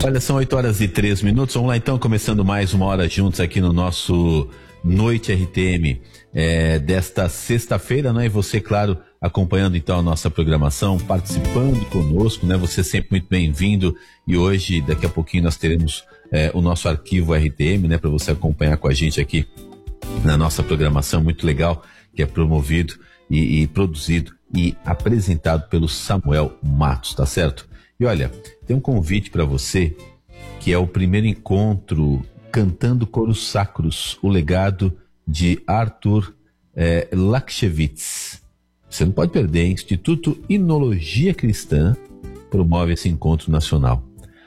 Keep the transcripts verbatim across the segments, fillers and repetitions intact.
Olha, são oito horas e três minutos. Vamos lá então, começando mais uma hora juntos aqui no nosso Noite R T M é, desta sexta-feira, né? E você, claro, acompanhando então a nossa programação, participando conosco, né? Você sempre muito bem-vindo. E hoje, daqui a pouquinho, nós teremos é, o nosso arquivo R T M, né? Para você acompanhar com a gente aqui na nossa programação, muito legal, que é promovido e, e produzido e apresentado pelo Samuel Matos, tá certo? E olha, tem um convite para você, que é o primeiro encontro Cantando Coros Sacros, o legado de Arthur é, Lakshevitz. Você não pode perder, hein? Instituto Inologia Cristã promove esse encontro nacional.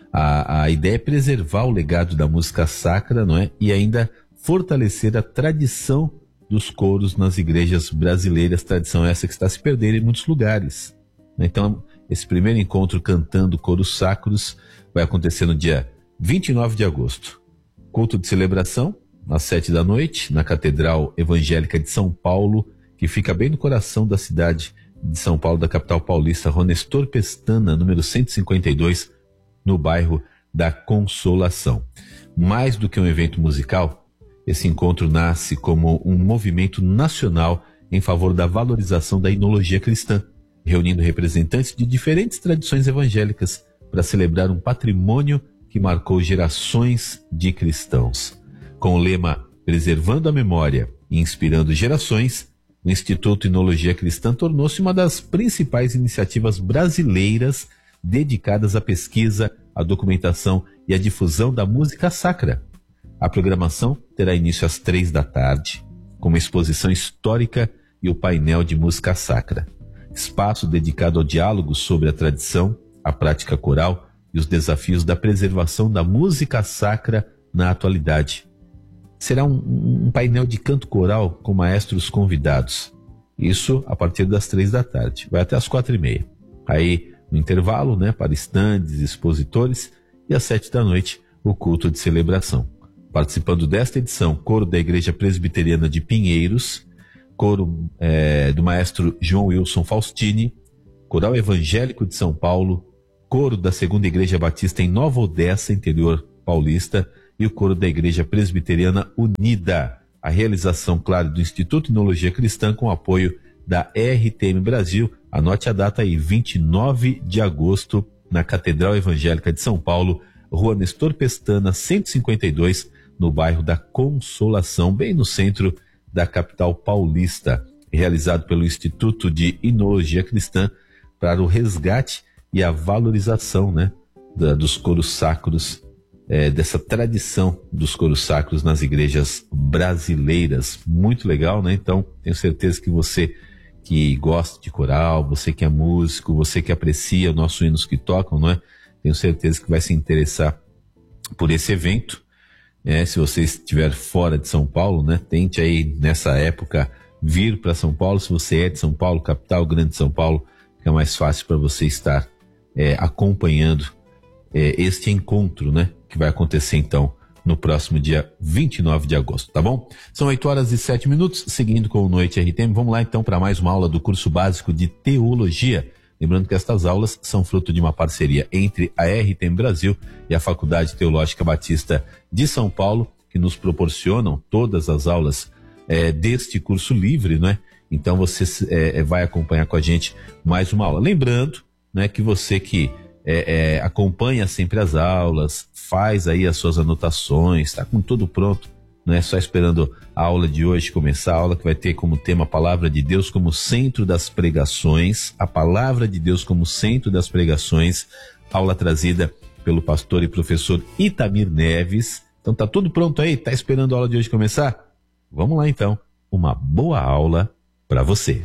A, a ideia é preservar o legado da música sacra, não é? E ainda fortalecer a tradição dos coros nas igrejas brasileiras, tradição essa que está se perdendo em muitos lugares. Então, esse primeiro encontro Cantando Coros Sacros vai acontecer no dia vinte e nove de agosto. Culto de celebração, às sete da noite, na Catedral Evangélica de São Paulo, que fica bem no coração da cidade de São Paulo, da capital paulista, Rua Nestor Pestana, número cento e cinquenta e dois, no bairro da Consolação. Mais do que um evento musical, esse encontro nasce como um movimento nacional em favor da valorização da inologia cristã, reunindo representantes de diferentes tradições evangélicas para celebrar um patrimônio que marcou gerações de cristãos. Com o lema Preservando a Memória e Inspirando Gerações, o Instituto Inologia Cristã tornou-se uma das principais iniciativas brasileiras dedicadas à pesquisa, à documentação e à difusão da música sacra. A programação terá início às três da tarde, com uma exposição histórica e o painel de música sacra. Espaço dedicado ao diálogo sobre a tradição, a prática coral e os desafios da preservação da música sacra na atualidade. Será um, um painel de canto coral com maestros convidados. Isso a partir das três da tarde, vai até às quatro e meia. Aí, no intervalo, né, para estandes, expositores, e às sete da noite, o culto de celebração. Participando desta edição, coro da Igreja Presbiteriana de Pinheiros, coro é, do maestro João Wilson Faustini, Coral Evangélico de São Paulo, coro da Segunda Igreja Batista em Nova Odessa, interior paulista, e o coro da Igreja Presbiteriana Unida. A realização, claro, do Instituto Inologia Cristã com apoio da R T M Brasil. Anote a data aí, vinte e nove de agosto, na Catedral Evangélica de São Paulo, Rua Nestor Pestana, cento e cinquenta e dois, no bairro da Consolação, bem no centro da capital paulista, realizado pelo Instituto de Inologia Cristã para o resgate e a valorização, né, da, dos coros sacros, é, dessa tradição dos coros sacros nas igrejas brasileiras. Muito legal, né? Então, tenho certeza que você que gosta de coral, você que é músico, você que aprecia os nossos hinos que tocam, não é? Tenho certeza que vai se interessar por esse evento. É, se você estiver fora de São Paulo, né, tente aí nessa época vir para São Paulo. Se você é de São Paulo, capital, grande São Paulo, fica mais fácil para você estar é, acompanhando é, este encontro, né, que vai acontecer então no próximo dia vinte e nove de agosto, tá bom? São oito horas e sete minutos, seguindo com o Noite R T M. Vamos lá então para mais uma aula do curso básico de Teologia. Lembrando que estas aulas são fruto de uma parceria entre a R T M Brasil e a Faculdade Teológica Batista de São Paulo, que nos proporcionam todas as aulas é, deste curso livre, né? Então você é, vai acompanhar com a gente mais uma aula. Lembrando, né, que você que é, é, acompanha sempre as aulas, faz aí as suas anotações, está com tudo pronto, não é só esperando a aula de hoje começar, a aula que vai ter como tema a Palavra de Deus como centro das pregações, a Palavra de Deus como centro das pregações, aula trazida pelo pastor e professor Itamir Neves. Então tá tudo pronto aí? Tá esperando a aula de hoje começar? Vamos lá então, uma boa aula para você.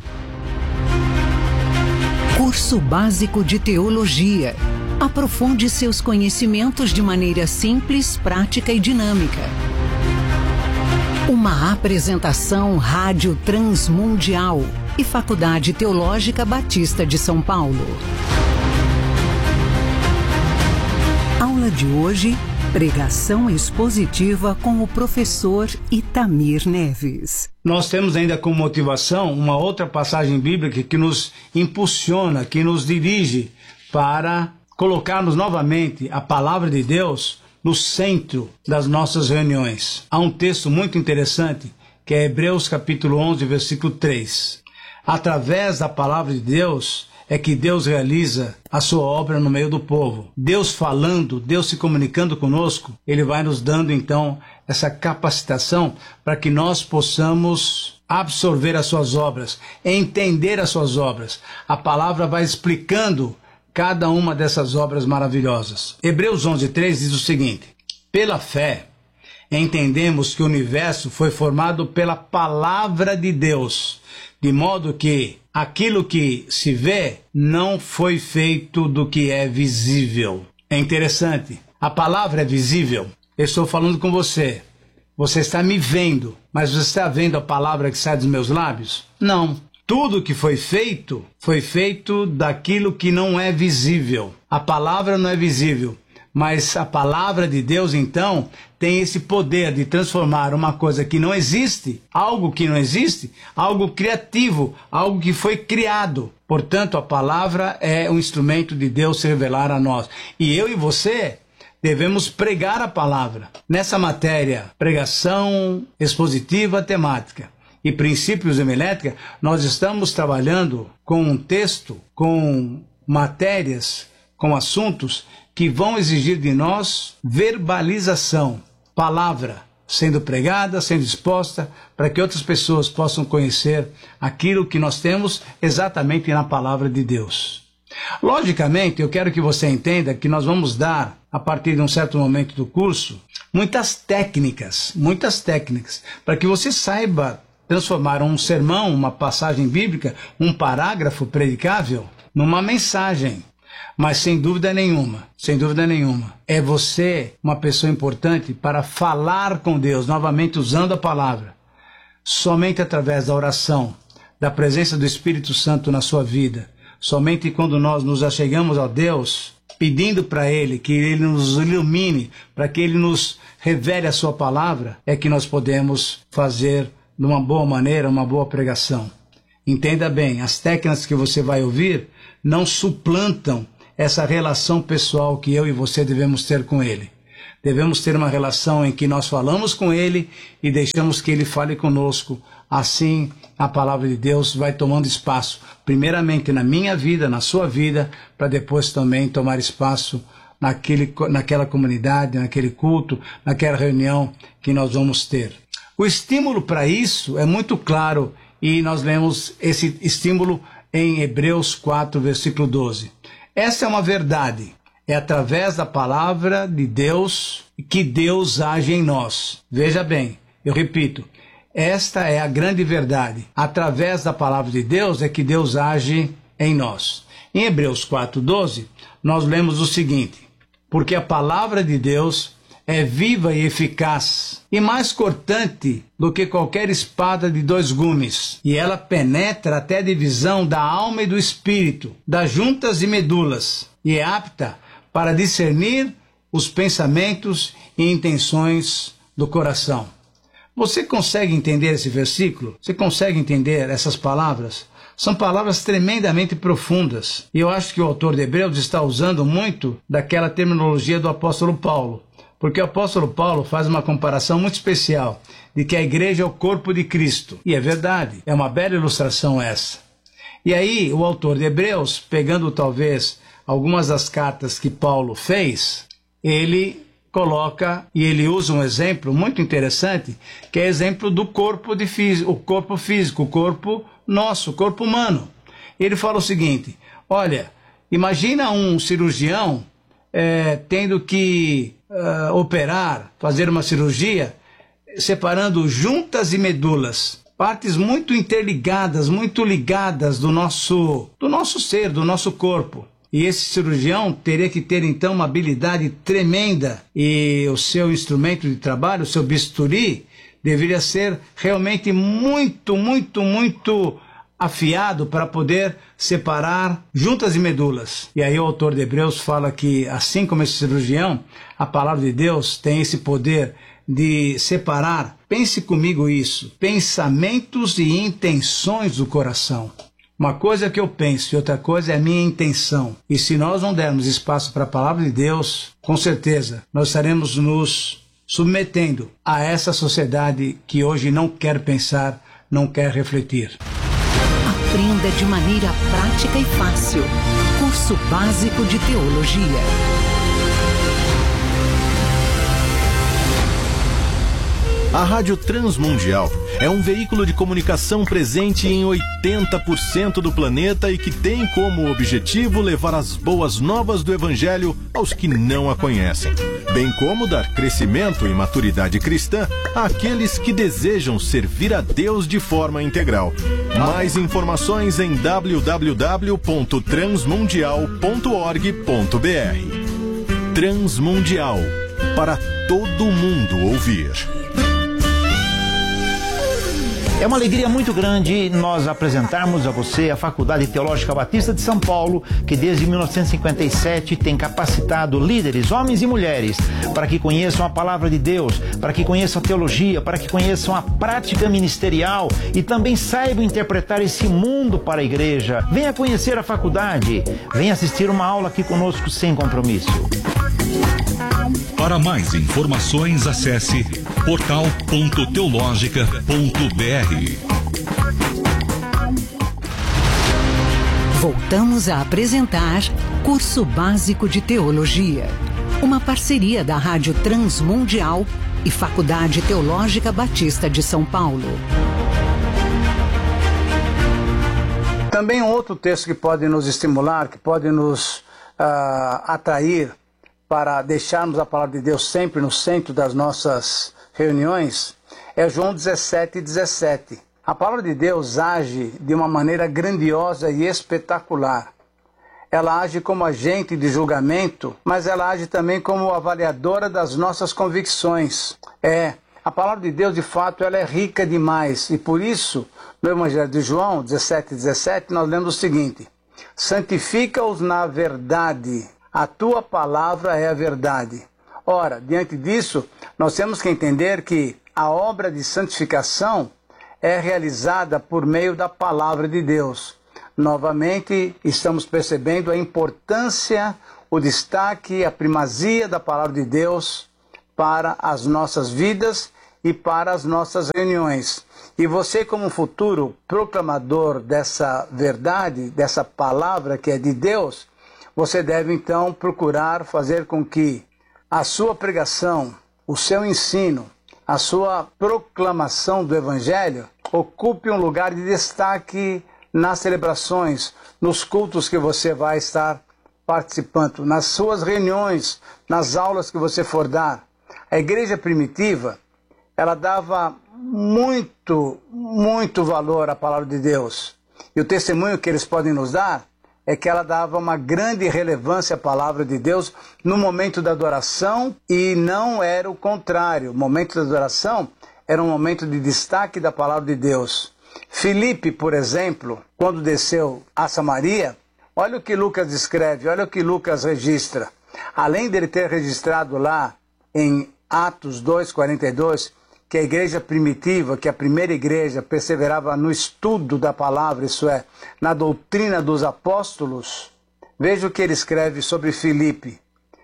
Curso Básico de Teologia. Aprofunde seus conhecimentos de maneira simples, prática e dinâmica. Uma apresentação Rádio Transmundial e Faculdade Teológica Batista de São Paulo. Aula de hoje, pregação expositiva com o professor Itamir Neves. Nós temos ainda como motivação uma outra passagem bíblica que nos impulsiona, que nos dirige para colocarmos novamente a palavra de Deus no centro das nossas reuniões. Há um texto muito interessante, que é Hebreus capítulo onze, versículo três. Através da palavra de Deus é que Deus realiza a sua obra no meio do povo. Deus falando, Deus se comunicando conosco, Ele vai nos dando então essa capacitação para que nós possamos absorver as suas obras, entender as suas obras. A palavra vai explicando cada uma dessas obras maravilhosas. Hebreus onze, três diz o seguinte: pela fé, entendemos que o universo foi formado pela palavra de Deus, de modo que aquilo que se vê não foi feito do que é visível. É interessante, a palavra é visível. Eu estou falando com você, você está me vendo, mas você está vendo a palavra que sai dos meus lábios? Não. Tudo que foi feito, foi feito daquilo que não é visível. A palavra não é visível, mas a palavra de Deus, então, tem esse poder de transformar uma coisa que não existe, algo que não existe, algo criativo, algo que foi criado. Portanto, a palavra é um instrumento de Deus se revelar a nós. E eu e você devemos pregar a palavra. Nessa matéria, pregação expositiva temática e princípios de homilética, nós estamos trabalhando com um texto, com matérias, com assuntos que vão exigir de nós verbalização, palavra sendo pregada, sendo exposta, para que outras pessoas possam conhecer aquilo que nós temos exatamente na palavra de Deus. Logicamente, eu quero que você entenda que nós vamos dar, a partir de um certo momento do curso, muitas técnicas, muitas técnicas, para que você saiba transformar um sermão, uma passagem bíblica, um parágrafo predicável, numa mensagem. Mas sem dúvida nenhuma, sem dúvida nenhuma, é você uma pessoa importante para falar com Deus, novamente usando a palavra. Somente através da oração, da presença do Espírito Santo na sua vida, somente quando nós nos achegamos a Deus, pedindo para Ele que Ele nos ilumine, para que Ele nos revele a sua palavra, é que nós podemos fazer de uma boa maneira, uma boa pregação. Entenda bem, as técnicas que você vai ouvir não suplantam essa relação pessoal que eu e você devemos ter com Ele. Devemos ter uma relação em que nós falamos com Ele e deixamos que Ele fale conosco. Assim, a palavra de Deus vai tomando espaço, primeiramente na minha vida, na sua vida, para depois também tomar espaço naquele, naquela comunidade, naquele culto, naquela reunião que nós vamos ter. O estímulo para isso é muito claro e nós lemos esse estímulo em Hebreus quatro, versículo doze. Essa é uma verdade. É através da palavra de Deus que Deus age em nós. Veja bem, eu repito, esta é a grande verdade. Através da palavra de Deus é que Deus age em nós. Em Hebreus quatro, doze, nós lemos o seguinte: porque a palavra de Deus é viva e eficaz, e mais cortante do que qualquer espada de dois gumes, e ela penetra até a divisão da alma e do espírito, das juntas e medulas, e é apta para discernir os pensamentos e intenções do coração. Você consegue entender esse versículo? Você consegue entender essas palavras? São palavras tremendamente profundas, e eu acho que o autor de Hebreus está usando muito daquela terminologia do apóstolo Paulo. Porque o apóstolo Paulo faz uma comparação muito especial de que a igreja é o corpo de Cristo. E é verdade, é uma bela ilustração essa. E aí o autor de Hebreus, pegando talvez algumas das cartas que Paulo fez, ele coloca e ele usa um exemplo muito interessante, que é exemplo do corpo, de fí- o corpo físico, o corpo nosso, o corpo humano. Ele fala o seguinte: olha, imagina um cirurgião é, tendo que Uh, operar, fazer uma cirurgia, separando juntas e medulas, partes muito interligadas, muito ligadas do nosso, do nosso ser, do nosso corpo. E esse cirurgião teria que ter então uma habilidade tremenda, e o seu instrumento de trabalho, o seu bisturi, deveria ser realmente muito, muito, muito afiado para poder separar juntas e medulas. E aí o autor de Hebreus fala que, assim como esse cirurgião, a palavra de Deus tem esse poder de separar, pense comigo isso, pensamentos e intenções do coração. Uma coisa é que eu penso e outra coisa é a minha intenção. E se nós não dermos espaço para a palavra de Deus, com certeza nós estaremos nos submetendo a essa sociedade que hoje não quer pensar, não quer refletir. Aprenda de maneira prática e fácil. Curso Básico de Teologia. A Rádio Transmundial é um veículo de comunicação presente em oitenta por cento do planeta e que tem como objetivo levar as boas novas do Evangelho aos que não a conhecem, bem como dar crescimento e maturidade cristã àqueles que desejam servir a Deus de forma integral. Mais informações em w w w ponto transmundial ponto org ponto b r. Transmundial, para todo mundo ouvir. É uma alegria muito grande nós apresentarmos a você a Faculdade Teológica Batista de São Paulo, que desde mil novecentos e cinquenta e sete tem capacitado líderes, homens e mulheres, para que conheçam a Palavra de Deus, para que conheçam a teologia, para que conheçam a prática ministerial e também saibam interpretar esse mundo para a igreja. Venha conhecer a faculdade, venha assistir uma aula aqui conosco sem compromisso. Para mais informações, acesse portal ponto teológica ponto b r. Voltamos a apresentar Curso Básico de Teologia, uma parceria da Rádio Transmundial e Faculdade Teológica Batista de São Paulo. Também um outro texto que pode nos estimular, que pode nos uh, atrair para deixarmos a palavra de Deus sempre no centro das nossas reuniões, é João dezessete, dezessete. A palavra de Deus age de uma maneira grandiosa e espetacular. Ela age como agente de julgamento, mas ela age também como avaliadora das nossas convicções. É, a palavra de Deus, de fato, ela é rica demais. E por isso, no Evangelho de João dezessete, dezessete, nós lemos o seguinte: santifica-os na verdade. A tua palavra é a verdade. Ora, diante disso, nós temos que entender que a obra de santificação é realizada por meio da palavra de Deus. Novamente, estamos percebendo a importância, o destaque, a primazia da palavra de Deus para as nossas vidas e para as nossas reuniões. E você, como futuro proclamador dessa verdade, dessa palavra que é de Deus, você deve então procurar fazer com que a sua pregação, o seu ensino, a sua proclamação do Evangelho ocupe um lugar de destaque nas celebrações, nos cultos que você vai estar participando, nas suas reuniões, nas aulas que você for dar. A igreja primitiva, ela dava muito, muito valor à palavra de Deus. E o testemunho que eles podem nos dar é que ela dava uma grande relevância à palavra de Deus no momento da adoração, e não era o contrário. O momento da adoração era um momento de destaque da palavra de Deus. Filipe, por exemplo, quando desceu a Samaria, olha o que Lucas escreve, olha o que Lucas registra. Além dele ter registrado lá em Atos dois, quarenta e dois, que a igreja primitiva, que a primeira igreja perseverava no estudo da palavra, isso é, na doutrina dos apóstolos, veja o que ele escreve sobre Filipe.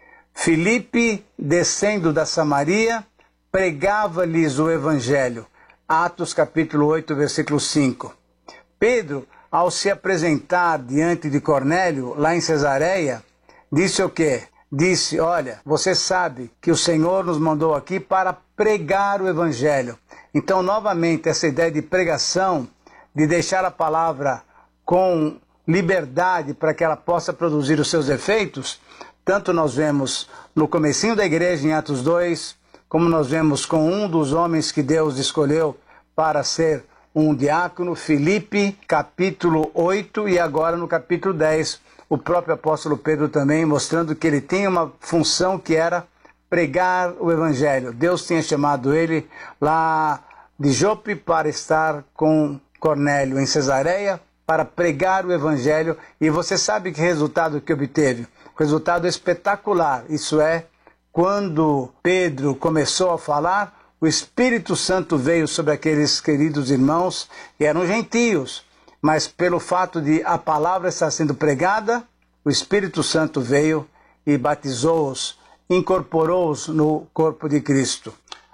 Filipe, descendo da Samaria, pregava-lhes o evangelho. Atos capítulo oito, versículo cinco. Pedro, ao se apresentar diante de Cornélio, lá em Cesareia, disse o quê? Disse, olha, você sabe que o Senhor nos mandou aqui para pregar o Evangelho. Então, novamente, essa ideia de pregação, de deixar a palavra com liberdade para que ela possa produzir os seus efeitos, tanto nós vemos no comecinho da igreja, em Atos dois, como nós vemos com um dos homens que Deus escolheu para ser um diácono, Filipe, capítulo oito, e agora no capítulo dez, o próprio apóstolo Pedro também, mostrando que ele tinha uma função que era pregar o Evangelho. Deus tinha chamado ele lá de Jope para estar com Cornélio em Cesareia, para pregar o Evangelho, e você sabe que resultado que obteve? Resultado espetacular, isso é, quando Pedro começou a falar, o Espírito Santo veio sobre aqueles queridos irmãos, que eram gentios, mas pelo fato de a palavra estar sendo pregada, o Espírito Santo veio e batizou-os, incorporou-os no corpo de Cristo.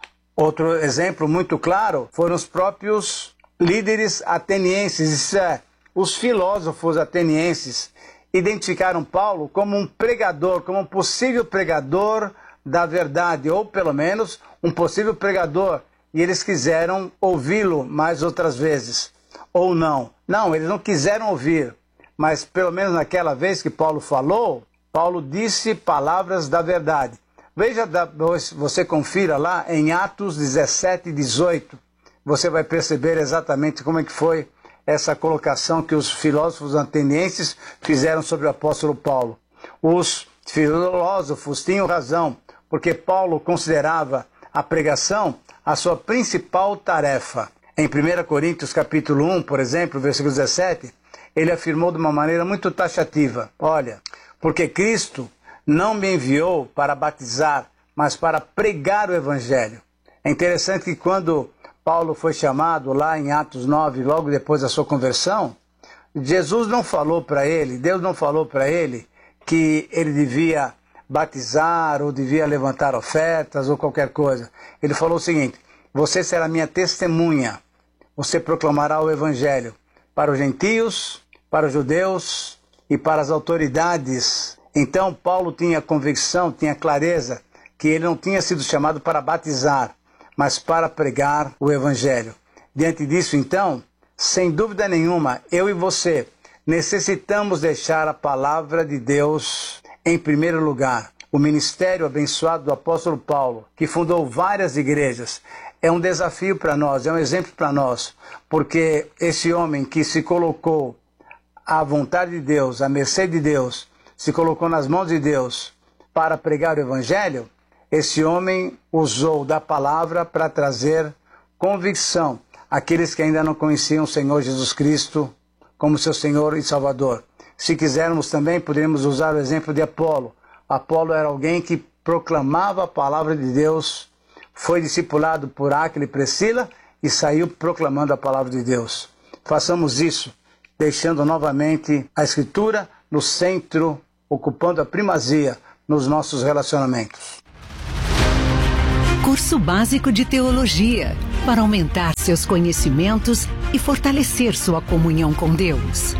Outro exemplo muito claro foram os próprios líderes atenienses, isso é, os filósofos atenienses, identificaram Paulo como um pregador, como um possível pregador da verdade, ou pelo menos um possível pregador, e eles quiseram ouvi-lo mais outras vezes, ou não. Não, eles não quiseram ouvir, mas pelo menos naquela vez que Paulo falou, Paulo disse palavras da verdade. Veja, você confira lá em Atos dezessete, dezoito, você vai perceber exatamente como é que foi essa colocação que os filósofos atenienses fizeram sobre o apóstolo Paulo. Os filósofos tinham razão, porque Paulo considerava a pregação a sua principal tarefa. Em primeira Coríntios capítulo um, por exemplo, versículo dezessete, ele afirmou de uma maneira muito taxativa: olha, porque Cristo não me enviou para batizar, mas para pregar o evangelho. É interessante que quando Paulo foi chamado lá em Atos nove, logo depois da sua conversão, Jesus não falou para ele, Deus não falou para ele que ele devia batizar ou devia levantar ofertas ou qualquer coisa. Ele falou o seguinte: você será minha testemunha, você proclamará o evangelho para os gentios, para os judeus e para as autoridades. Então Paulo tinha convicção, tinha clareza que ele não tinha sido chamado para batizar, mas para pregar o evangelho. Diante disso, então, sem dúvida nenhuma, eu e você necessitamos deixar a palavra de Deus em primeiro lugar. O ministério abençoado do apóstolo Paulo, que fundou várias igrejas, é um desafio para nós, é um exemplo para nós, porque esse homem que se colocou à vontade de Deus, à mercê de Deus, se colocou nas mãos de Deus para pregar o evangelho, esse homem usou da palavra para trazer convicção àqueles que ainda não conheciam o Senhor Jesus Cristo como seu Senhor e Salvador. Se quisermos também, poderíamos usar o exemplo de Apolo. Apolo era alguém que proclamava a palavra de Deus, foi discipulado por Áquila e Priscila e saiu proclamando a palavra de Deus. Façamos isso, deixando novamente a Escritura no centro, ocupando a primazia nos nossos relacionamentos. Curso Básico de Teologia, para aumentar seus conhecimentos e fortalecer sua comunhão com Deus.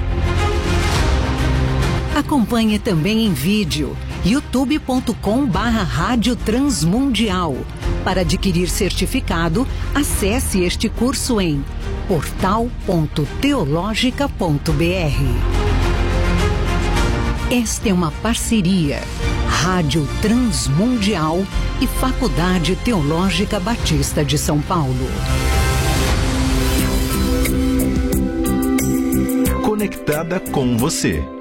Acompanhe também em vídeo, youtube ponto com barra Rádio Transmundial. Para adquirir certificado, acesse este curso em portal ponto teologica ponto br. Esta é uma parceria Rádio Transmundial e Faculdade Teológica Batista de São Paulo. Conectada com você.